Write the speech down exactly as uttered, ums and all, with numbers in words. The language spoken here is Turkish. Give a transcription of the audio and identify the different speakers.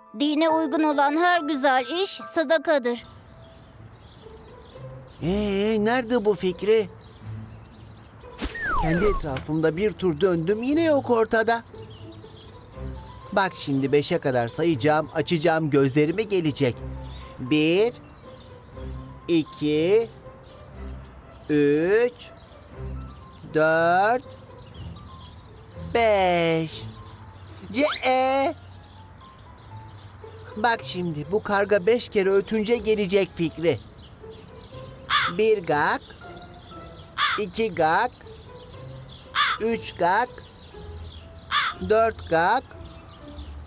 Speaker 1: Dine uygun olan her güzel iş sadakadır.
Speaker 2: Ee, nerede bu Fikri? Kendi etrafımda bir tur döndüm, yine yok ortada. Bak şimdi beşe kadar sayacağım, açacağım gözlerimi, gelecek. Bir, iki, üç, dört, beş. Ce e. Bak şimdi bu karga beş kere ötünce gelecek Fikri. Bir gak, iki gak, üç gak, dört gak,